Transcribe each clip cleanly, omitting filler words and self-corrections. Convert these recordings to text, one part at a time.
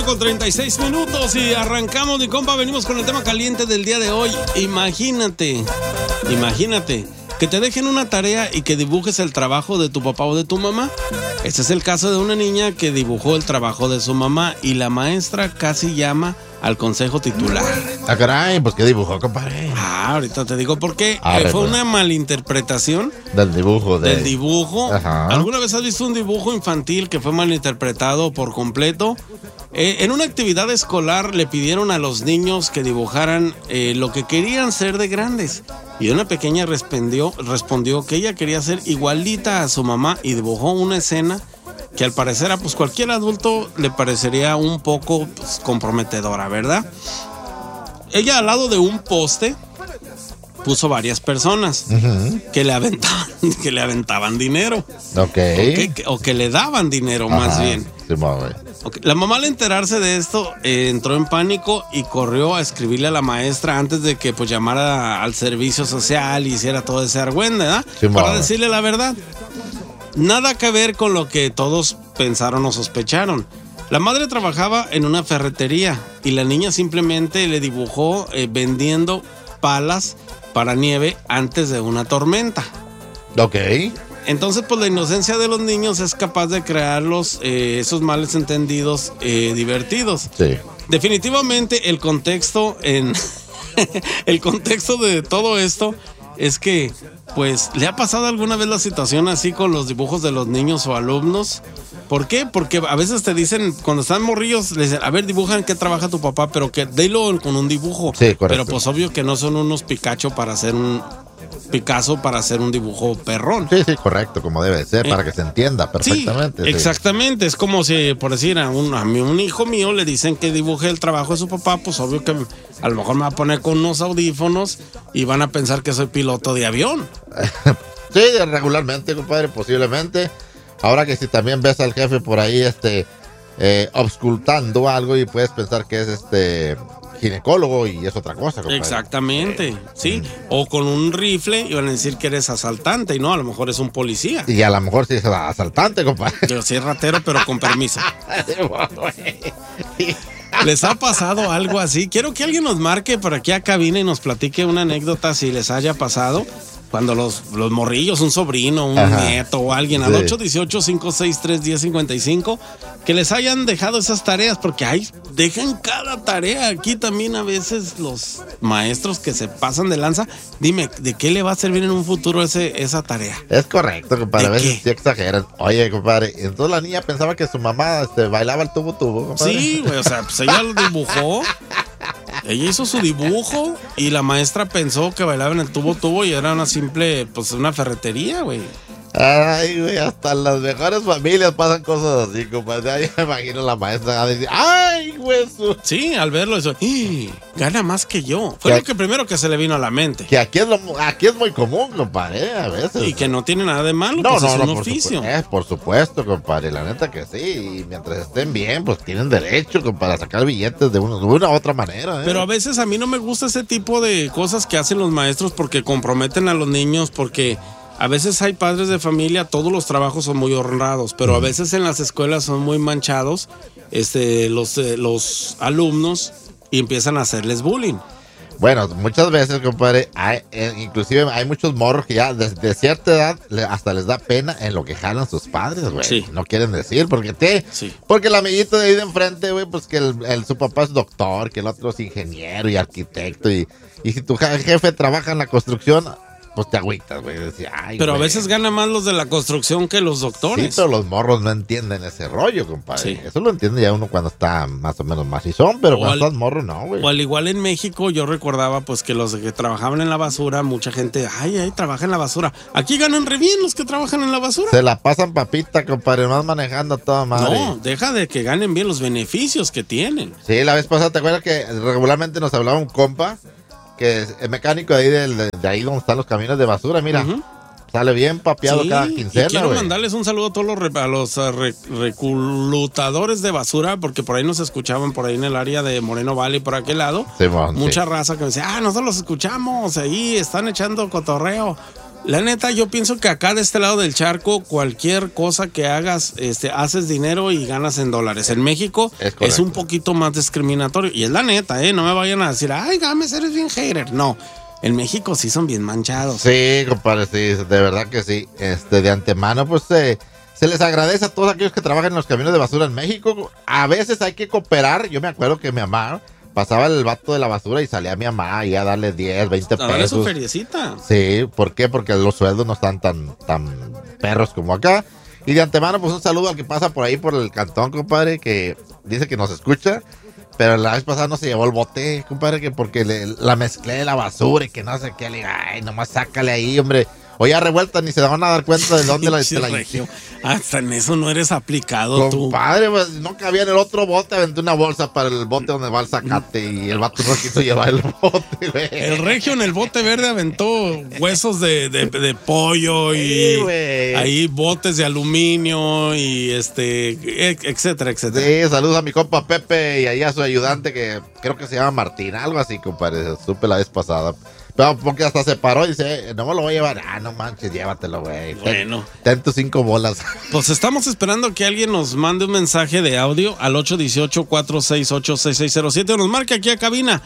Con 36 minutos y arrancamos, mi compa. Venimos con el tema caliente del día de hoy. Imagínate que te dejen una tarea y que dibujes el trabajo de tu papá o de tu mamá. Este es el caso de una niña que dibujó el trabajo de su mamá y la maestra casi llama al consejo titular. Ah, caray, pues ¿qué dibujó, compadre? Ahorita te digo por qué. Fue una malinterpretación del dibujo. Del dibujo. Ajá. ¿Alguna vez has visto un dibujo infantil que fue malinterpretado por completo? En una actividad escolar le pidieron a los niños que dibujaran lo que querían ser de grandes. Y una pequeña respondió que ella quería ser igualita a su mamá y dibujó una escena que al parecer a pues cualquier adulto le parecería un poco comprometedora, ¿verdad? Ella al lado de un poste puso varias personas que le aventaban dinero. O que le daban dinero. Ajá, más bien. Sí, la mamá al enterarse de esto entró en pánico y corrió a escribirle a la maestra antes de que pues llamara al servicio social y hiciera todo ese argüende, ¿verdad? Sí, para decirle la verdad. Nada que ver con lo que todos pensaron o sospecharon. La madre trabajaba en una ferretería y la niña simplemente le dibujó vendiendo palas para nieve antes de una tormenta. Ok. Entonces, pues la inocencia de los niños es capaz de crear esos males entendidos divertidos. Sí. Definitivamente el contexto el contexto de todo esto es que, pues, ¿le ha pasado alguna vez la situación así con los dibujos de los niños o alumnos? ¿Por qué? Porque a veces te dicen, cuando están morrillos, les dicen, a ver, dibujan qué trabaja tu papá, pero que dilo con un dibujo. Sí, correcto. Pero pues obvio que no son unos Picasso para hacer un dibujo perrón. Sí, correcto, como debe ser, para que se entienda perfectamente. Sí, exactamente. Es como si, por decir, a un hijo mío le dicen que dibuje el trabajo de su papá, pues obvio que a lo mejor me va a poner con unos audífonos y van a pensar que soy piloto de avión. Sí, regularmente, compadre, posiblemente. Ahora que si también ves al jefe por ahí, obscultando algo y puedes pensar que es ginecólogo y es otra cosa, compadre. Exactamente, sí. O con un rifle y van a decir que eres asaltante y no, a lo mejor es un policía. Y a lo mejor sí es asaltante, compadre. Yo sí es ratero, pero con permiso. ¿Les ha pasado algo así? Quiero que alguien nos marque por aquí a cabina y nos platique una anécdota si les haya pasado. Cuando los morrillos, un sobrino, un nieto o alguien, al 818-563-1055, que les hayan dejado esas tareas, porque dejan cada tarea. Aquí también a veces los maestros que se pasan de lanza. Dime, ¿de qué le va a servir en un futuro esa tarea? Es correcto, compadre, a veces sí exageran. Oye, compadre, entonces la niña pensaba que su mamá bailaba el tubo, compadre. Sí, güey, o sea, pues ella lo dibujó. Ella hizo su dibujo y la maestra pensó que bailaba en el tubo y era una simple, pues una ferretería, güey. Ay, güey, hasta en las mejores familias pasan cosas así, compadre. Ahí me imagino la maestra a decir, ¡ay, güey! Sí, al verlo eso, gana más que yo. Fue lo que primero que se le vino a la mente. Que aquí es muy común, compadre, a veces. Y que no tiene nada de malo, pues es un oficio. Por supuesto, compadre, la neta que sí. Y mientras estén bien, pues tienen derecho, compadre, a sacar billetes de una u otra manera. Pero a veces a mí no me gusta ese tipo de cosas que hacen los maestros porque comprometen a los niños, porque a veces hay padres de familia, todos los trabajos son muy honrados, pero a veces en las escuelas son muy manchados los alumnos y empiezan a hacerles bullying. Bueno, muchas veces, compadre, inclusive hay muchos morros que ya desde cierta edad hasta les da pena en lo que jalan sus padres, güey. Sí. No quieren decir, porque el amiguito de ahí de enfrente, güey, pues que su papá es doctor, que el otro es ingeniero y arquitecto, y si tu jefe trabaja en la construcción, pues te agüitas, güey. Pero a veces ganan más los de la construcción que los doctores. Sí, pero los morros no entienden ese rollo, compadre. Sí. Eso lo entiende ya uno cuando está más o menos macizón, pero cuando estás morro, no, güey. O al igual en México, yo recordaba pues que los que trabajaban en la basura, mucha gente, trabaja en la basura. Aquí ganan re bien los que trabajan en la basura. Se la pasan papita, compadre, más manejando a toda madre. No, deja de que ganen bien los beneficios que tienen. Sí, la vez pasada, ¿te acuerdas que regularmente nos hablaba un compa? Que es mecánico de ahí donde están los camiones de basura, mira, sale bien papeado cada quincena. Y quiero mandarles un saludo a todos los reclutadores de basura, porque por ahí nos escuchaban, por ahí en el área de Moreno Valley, por aquel lado. Mucha raza que me decía, nosotros los escuchamos, ahí están echando cotorreo. La neta, yo pienso que acá de este lado del charco, cualquier cosa que hagas, haces dinero y ganas en dólares. En México es un poquito más discriminatorio. Y es la neta, no me vayan a decir, ay, Gámez, eres bien hater. No, en México sí son bien manchados. Sí, compadre, sí, de verdad que sí. De antemano, pues se les agradece a todos aquellos que trabajan en los camiones de basura en México. A veces hay que cooperar. Yo me acuerdo que mi mamá pasaba el vato de la basura y salía mi mamá y a darle 10, 20 pesos. Dale su feriecita. Sí, ¿por qué? Porque los sueldos no están tan perros como acá. Y de antemano, pues un saludo al que pasa por ahí por el cantón, compadre, que dice que nos escucha. Pero la vez pasada no se llevó el bote, compadre, que porque la mezclé de la basura y que no sé qué. Le digo, ay, nomás sácale ahí, hombre. Oye, revuelta, ni se van a dar cuenta de dónde la Regio. Hasta en eso no eres aplicado, compadre, tú. Pues no cabía en el otro bote, aventé una bolsa para el bote donde va el zacate y el vato no quiso llevar el bote, güey. El Regio en el bote verde aventó huesos de pollo y ahí botes de aluminio y etcétera, etcétera. Sí, saludos a mi compa Pepe y ahí a su ayudante que creo que se llama Martín, algo así, compadre, supe la vez pasada. Pero porque hasta se paró y dice, no me lo voy a llevar. Ah, no manches, llévatelo, güey. Bueno. Ten tus 5 bolas. Pues estamos esperando que alguien nos mande un mensaje de audio al 818-468-6607 o nos marque aquí a cabina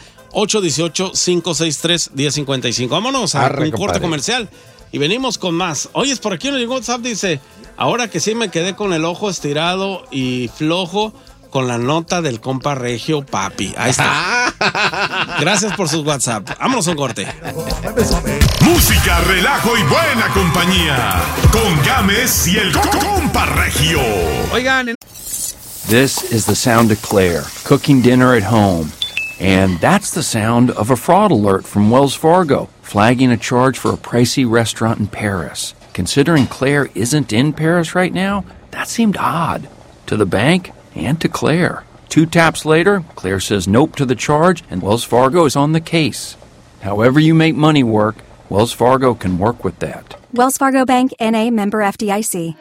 818-563-1055. Vámonos a un corte comercial y venimos con más. Oye, por aquí nos llegó WhatsApp, dice, ahora que sí me quedé con el ojo estirado y flojo, con la nota del compa Regio Papi. Ahí está. Gracias por sus WhatsApp. Vámonos a un corte. Música, relajo y buena compañía. Con Gámez y el compa Regio. Oigan. This is the sound of Claire cooking dinner at home. And that's the sound of a fraud alert from Wells Fargo, flagging a charge for a pricey restaurant in Paris. Considering Claire isn't in Paris right now, that seemed odd. To the bank and to Claire. 2 taps later, Claire says nope to the charge, and Wells Fargo is on the case. However you make money work, Wells Fargo can work with that. Wells Fargo Bank, N.A., member FDIC.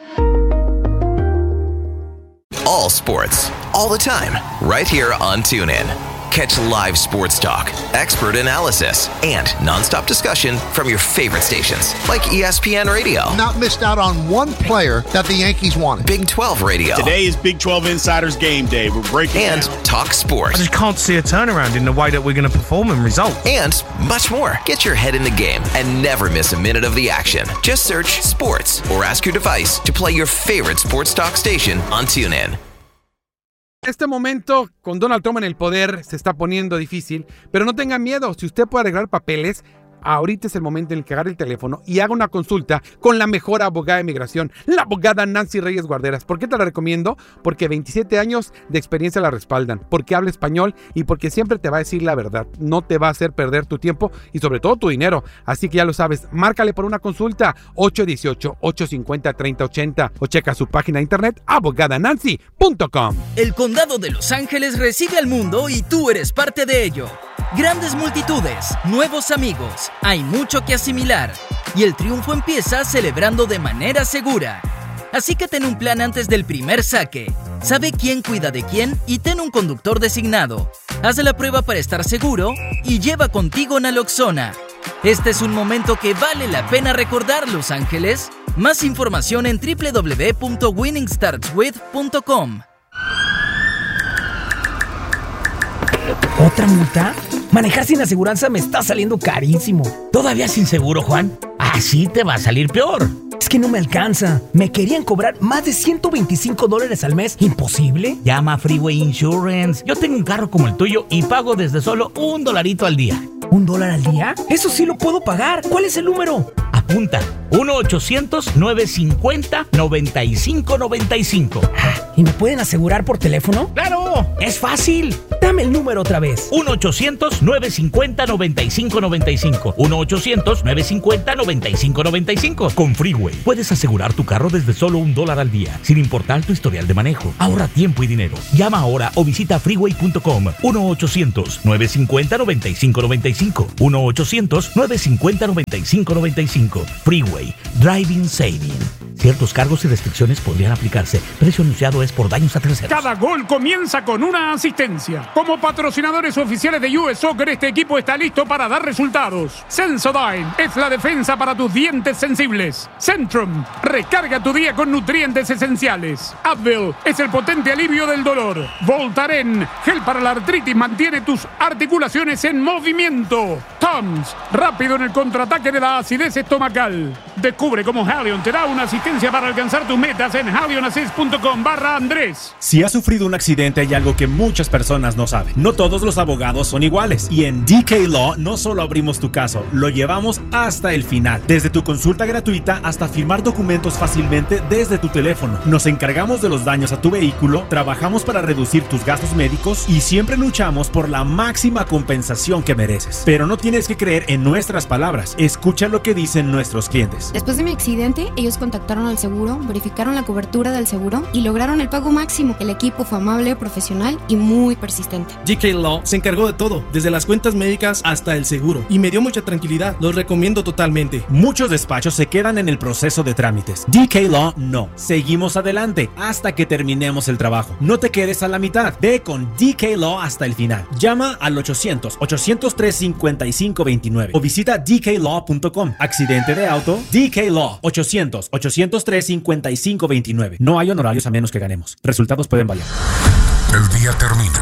All sports, all the time, right here on TuneIn. Catch live sports talk, expert analysis, and nonstop discussion from your favorite stations like ESPN Radio. Not missed out on one player that the Yankees wanted. Big 12 Radio. Today is Big 12 Insiders Game Day. We're breaking and down. Talk sports. I just can't see a turnaround in the way that we're going to perform and result. And much more. Get your head in the game and never miss a minute of the action. Just search sports or ask your device to play your favorite sports talk station on TuneIn. Este momento con Donald Trump en el poder se está poniendo difícil, pero no tenga miedo, si usted puede arreglar papeles, ahorita es el momento en el que agarre el teléfono y haga una consulta con la mejor abogada de migración, la abogada Nancy Reyes Guarderas. ¿Por qué te la recomiendo? Porque 27 años de experiencia la respaldan, porque habla español y porque siempre te va a decir la verdad. No te va a hacer perder tu tiempo y sobre todo tu dinero. Así que ya lo sabes, márcale por una consulta 818-850-3080 o checa su página de internet abogadanancy.com. El Condado de Los Ángeles recibe al mundo y tú eres parte de ello. Grandes multitudes, nuevos amigos, hay mucho que asimilar y el triunfo empieza celebrando de manera segura. Así que ten un plan antes del primer saque. Sabe quién cuida de quién y ten un conductor designado. Haz la prueba para estar seguro y lleva contigo naloxona. Este es un momento que vale la pena recordar, Los Ángeles. Más información en www.winningstartswith.com. ¿Otra multa? Manejar sin aseguranza me está saliendo carísimo. ¿Todavía sin seguro, Juan? Así te va a salir peor. Es que no me alcanza. Me querían cobrar más de $125 al mes. ¿Imposible? Llama a Freeway Insurance. Yo tengo un carro como el tuyo y pago desde solo $1 al día. ¿$1 al día? Eso sí lo puedo pagar. ¿Cuál es el número? Apunta. 1-800-950-9595. ¿Y me pueden asegurar por teléfono? ¡Claro! ¡Es fácil! Dame el número otra vez. 1-800-950-9595. 1-800-950-9595. Con Freeway puedes asegurar tu carro desde solo $1 al día, sin importar tu historial de manejo. Ahorra tiempo y dinero. Llama ahora o visita freeway.com. 1-800-950-9595. 1-800-950-9595. Freeway. Driving Saving. Ciertos cargos y restricciones podrían aplicarse. Precio anunciado es por daños a terceros. Cada gol comienza con una asistencia. Como patrocinadores oficiales de US Soccer, este equipo está listo para dar resultados. Sensodyne es la defensa para tus dientes sensibles. Centrum, recarga tu día con nutrientes esenciales. Advil es el potente alivio del dolor. Voltaren, gel para la artritis, mantiene tus articulaciones en movimiento. Tums, rápido en el contraataque de la acidez estomacal. Descubre cómo Halion te da una asistencia para alcanzar tus metas en halionassist.com/Andrés. Si has sufrido un accidente, hay algo que muchas personas no saben. No todos los abogados son iguales. Y en DK Law no solo abrimos tu caso, lo llevamos hasta el final. Desde tu consulta gratuita hasta firmar documentos fácilmente desde tu teléfono. Nos encargamos de los daños a tu vehículo, trabajamos para reducir tus gastos médicos y siempre luchamos por la máxima compensación que mereces. Pero no tienes que creer en nuestras palabras. Escucha lo que dicen nuestros clientes. Después de mi accidente, ellos contactaron al seguro, verificaron la cobertura del seguro y lograron el pago máximo. El equipo fue amable, profesional y muy persistente. DK Law se encargó de todo, desde las cuentas médicas hasta el seguro, y me dio mucha tranquilidad. Los recomiendo totalmente. Muchos despachos se quedan en el proceso de trámites. DK Law no. Seguimos adelante hasta que terminemos el trabajo. No te quedes a la mitad. Ve con DK Law hasta el final. Llama al 800-803-5529 o visita dklaw.com. Accidente de auto, DK Law. 800-803-5529. No hay honorarios a menos que ganemos. Resultados pueden variar. El día termina.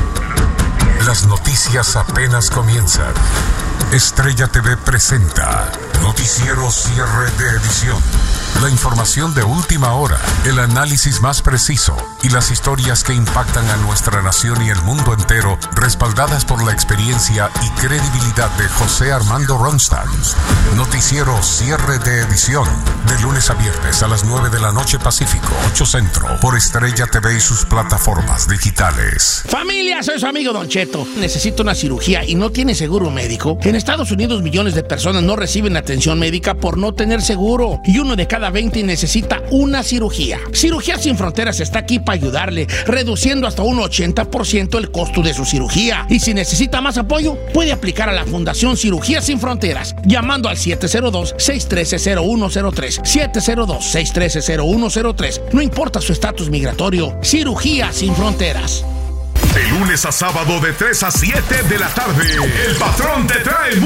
Las noticias apenas comienzan. Estrella TV presenta Noticiero Cierre de Edición. La información de última hora, el análisis más preciso y las historias que impactan a nuestra nación y el mundo entero, respaldadas por la experiencia y credibilidad de José Armando Ronstadt. Noticiero Cierre de Edición, de lunes a viernes a las 9 de la noche Pacífico, 8 Centro, por Estrella TV y sus plataformas digitales. Familia, soy su amigo Don Cheto. Necesito una cirugía y no tiene seguro médico. En Estados Unidos millones de personas no reciben atención médica por no tener seguro y uno de cada 20 necesita una cirugía. Cirugía Sin Fronteras está aquí para ayudarle, reduciendo hasta un 80% el costo de su cirugía. Y si necesita más apoyo, puede aplicar a la Fundación Cirugía Sin Fronteras llamando al 702-613-0103. 702-613-0103. No importa su estatus migratorio. Cirugía Sin Fronteras. De lunes a sábado de 3 a 7 de la tarde, el patrón te trae